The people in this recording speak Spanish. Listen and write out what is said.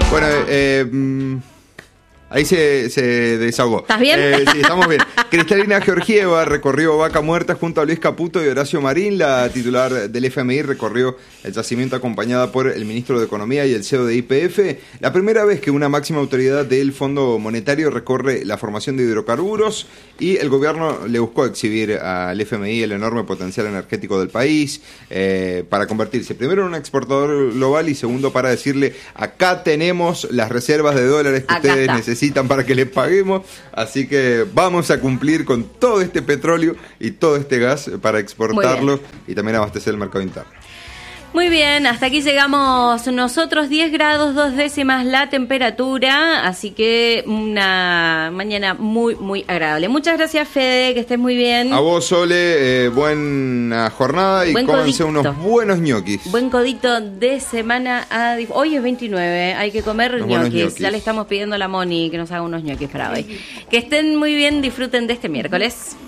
Bueno, ahí se desahogó. ¿Estás bien? Sí, estamos bien. Cristalina Georgieva recorrió Vaca Muerta junto a Luis Caputo y Horacio Marín. La titular del FMI recorrió el yacimiento acompañada por el ministro de Economía y el CEO de YPF. La primera vez que una máxima autoridad del Fondo Monetario recorre la formación de hidrocarburos, y el gobierno le buscó exhibir al FMI el enorme potencial energético del país para convertirse primero en un exportador global y segundo para decirle: acá tenemos las reservas de dólares que ustedes necesitan para que les paguemos, así que vamos a cumplir con todo este petróleo y todo este gas para exportarlo y también abastecer el mercado interno. Muy bien, hasta aquí llegamos nosotros, 10 grados 2 décimas la temperatura, así que una mañana muy, muy agradable. Muchas gracias, Fede, que estés muy bien. A vos, Sole, buena jornada y cómanse unos buenos ñoquis. Buen codito de semana. Hoy es 29, hay que comer ñoquis. Ya le estamos pidiendo a la Moni que nos haga unos ñoquis para hoy. Que estén muy bien, disfruten de este miércoles.